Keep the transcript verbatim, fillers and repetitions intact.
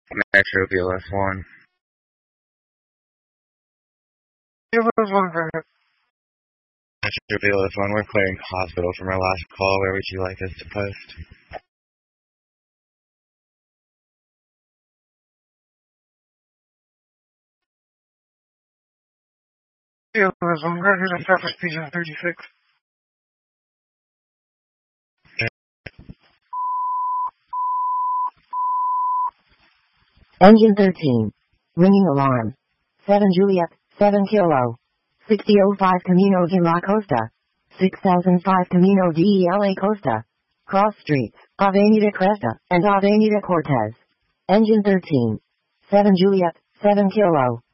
Metro B L S one. B L S one, go ahead. Metro B L S one, we're clearing hospital from our last call. Where would you like us to post? B L S one, go ahead and start for speech on thirty-six. Engine thirteen. Ringing alarm. seven Juliet, seven Kilo. sixty oh five Camino de la Costa. six thousand five Camino de la Costa. Cross streets, Avenida Cresta, and Avenida Cortez. Engine thirteen. seven Juliet, seven Kilo.